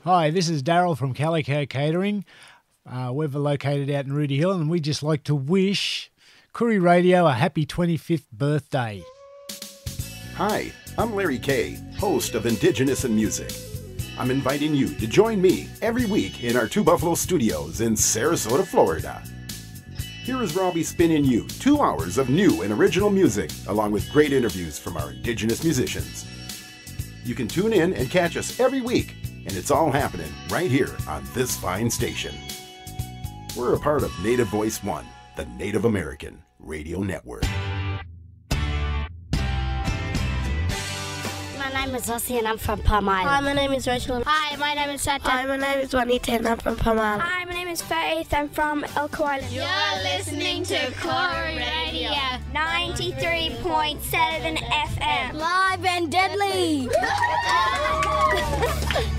Hi, this is Daryl from Calico Catering. We're located out in Rooty Hill, and we just like to wish Koori Radio a happy 25th birthday. Hi, I'm Larry Kay, host of Indigenous in Music. I'm inviting you to join me every week in our Two Buffalo studios in Sarasota, Florida. Here is Robbie spinning you 2 hours of new and original music, along with great interviews from our Indigenous musicians. You can tune in and catch us every week, and it's all happening right here on this fine station. We're a part of Native Voice One, the Native American Radio Network. My name is Ossie and I'm from Palm Island. Hi, my name is Rachel. Hi, my name is Sata. Hi, my name is Juanita and I'm from Palm Island. Hi, my name is Faith. I'm from Elko Island. You're listening to Koori Radio 93.7 FM. Live and deadly.